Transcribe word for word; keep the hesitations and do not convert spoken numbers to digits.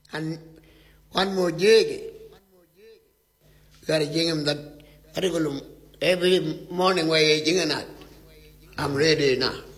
And one more jig. Gotta jing him that curriculum every morning why you jing not. I'm ready now.